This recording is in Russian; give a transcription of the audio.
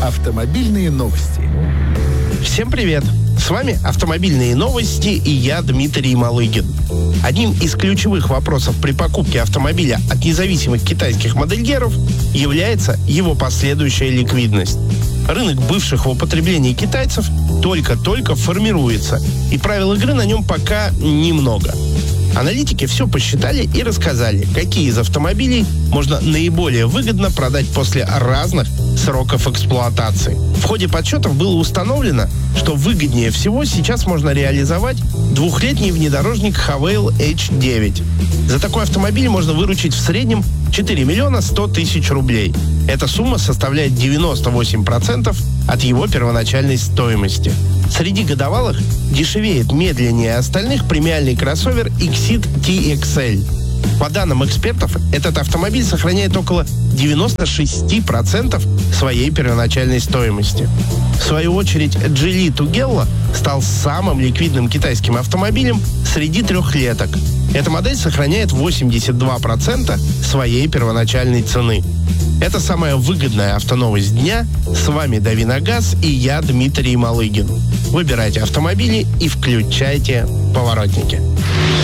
Автомобильные новости. Всем привет! С вами «Автомобильные новости» и я, Дмитрий Малыгин. Одним из ключевых вопросов при покупке автомобиля от независимых китайских модельеров является его последующая ликвидность. Рынок бывших в употреблении китайцев только-только формируется, и правил игры на нем пока немного. Аналитики все посчитали и рассказали, какие из автомобилей можно наиболее выгодно продать после разных сроков эксплуатации. В ходе подсчетов было установлено, что выгоднее всего сейчас можно реализовать двухлетний внедорожник Havail H9. За такой автомобиль можно выручить в среднем 4 миллиона 100 тысяч рублей. Эта сумма составляет 98% от его первоначальной стоимости. Среди годовалых дешевеет медленнее остальных премиальный кроссовер Exit TXL. По данным экспертов, этот автомобиль сохраняет около 96% своей первоначальной стоимости. В свою очередь, Geely Tugela стал самым ликвидным китайским автомобилем среди трехлеток. Эта модель сохраняет 82% своей первоначальной цены. Это самая выгодная автоновость дня. С вами Дави на газ и я, Дмитрий Малыгин. Выбирайте автомобили и включайте поворотники.